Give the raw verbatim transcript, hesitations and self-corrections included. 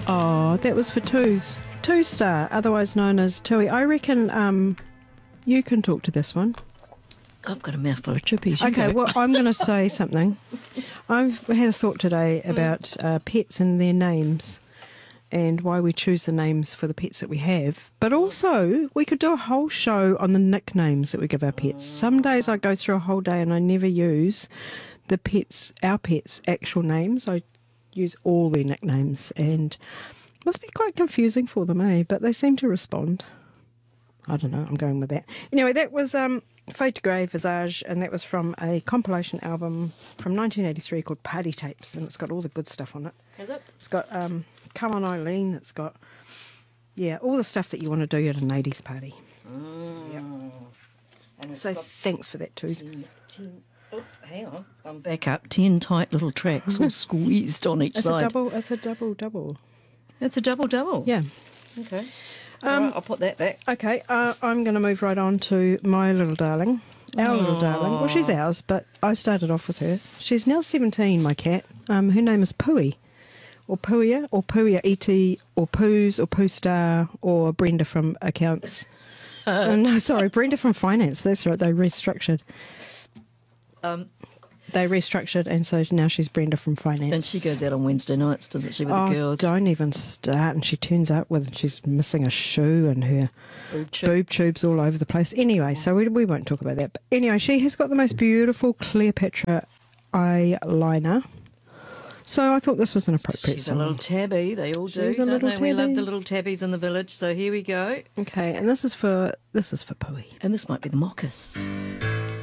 Oh, that was for Twos. Two Star, otherwise known as Tui. I reckon um, you can talk to this one. I've got a mouthful of chippies. You Okay, go. well, I'm going to say something. I've had a thought today about uh, pets and their names and why we choose the names for the pets that we have. But also, we could do a whole show on the nicknames that we give our pets. Some days I go through a whole day and I never use the pets, our pets' actual names. I use all their nicknames, and it must be quite confusing for them, eh? But they seem to respond. I don't know, I'm going with that. Anyway, that was um, Fade to Grey Visage, and that was from a compilation album from nineteen eighty-three called Party Tapes, and it's got all the good stuff on it. Is it? It's got um, Come On Eileen, it's got, yeah, all the stuff that you want to do at an eighties party. Mm. Yep. And it's So got thanks for that, Twos. ten, ten, oh, hang on. I'm back up. Ten tight little tracks all squeezed on each It's side. a double, it's a double, double. It's a double double. Yeah. Okay. Um, All right, I'll put that back. Okay, uh, I'm going to move right on to my little darling. Our little darling. Well, she's ours, but I started off with her. She's now seventeen, my cat. Um, her name is Pui, or Puia, or Puia E T, or Poos, or Poo Star, or Brenda from Accounts. uh, no, sorry, Brenda from Finance. That's right, they restructured. Um, They restructured, and so now she's Brenda from Finance. and she goes out on Wednesday nights, doesn't she, with oh, the girls? don't even start. And she turns up with, she's missing a shoe and her Boob tube. boob tubes all over the place. Anyway, so we, we won't talk about that. But anyway, she has got the most beautiful Cleopatra eyeliner. So I thought this was an appropriate She's song. a little tabby. They all do, She's a don't little they? We love tabby. the little tabbies in the village. So here we go. Okay, and this is for this is for Pui. And this might be the Moccas.